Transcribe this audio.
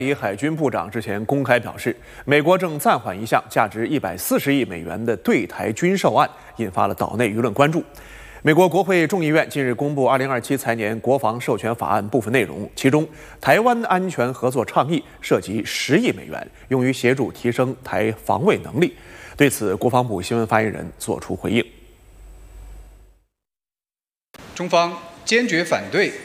海军部长之前公开表示，美国正暂缓一项价值140亿美元的对台军售案，引发了岛内舆论关注。美国国会众议院近日公布2027财年国防授权法案部分内容，其中台湾安全合作倡议涉及10亿美元，用于协助提升台防卫能力。对此，国防部新闻发言人作出回应： 中方坚决反对